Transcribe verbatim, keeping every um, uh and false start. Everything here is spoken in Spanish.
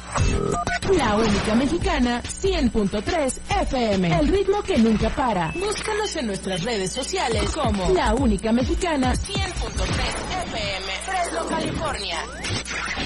La única mexicana, cien punto tres F M. El ritmo que nunca para. Búscanos en nuestras redes sociales como La única mexicana, cien punto tres F M. Fresno, California.